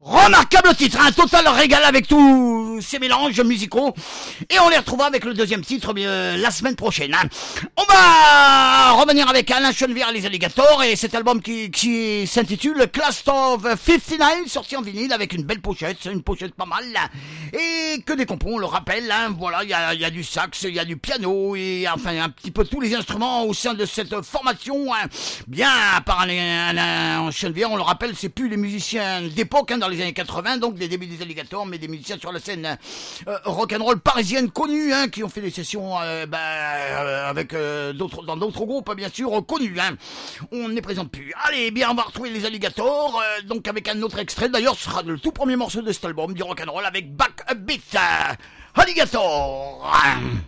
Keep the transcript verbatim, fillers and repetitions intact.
Remarquable titre, un total régal avec tous ces mélanges musicaux. Et on les retrouvera avec le deuxième titre euh, la semaine prochaine. Hein. On va revenir avec Alain Chenevière et les Alligators et cet album qui, qui s'intitule Class of cinquante-neuf, sorti en vinyle avec une belle pochette, une pochette pas mal. Là. Et que des compos, on le rappelle. Hein, voilà, il y a, y a du sax, il y a du piano et enfin un petit peu tous les instruments au sein de cette formation. Hein. Bien, par Alain, Alain Chenevière, on le rappelle, c'est plus les musiciens d'époque hein, dans les années quatre-vingts, donc des débuts des Alligators, mais des musiciens sur la scène euh, rock'n'roll parisienne connus, hein, qui ont fait des sessions euh, bah, euh, avec euh, d'autres dans d'autres groupes, bien sûr, connus. Hein. On ne les présente plus. Allez, bien, on va retrouver les Alligators, euh, donc avec un autre extrait. D'ailleurs, ce sera le tout premier morceau de cet album du rock'n'roll avec Back a Beat. Alligator.